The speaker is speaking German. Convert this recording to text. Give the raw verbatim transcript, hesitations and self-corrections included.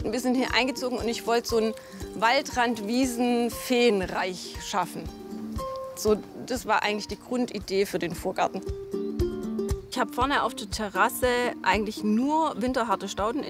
Garten. Wir sind hier eingezogen und ich wollte so ein Waldrand-Wiesen-Feenreich schaffen. So, das war eigentlich die Grundidee für den Vorgarten. Ich habe vorne auf der Terrasse eigentlich nur winterharte Stauden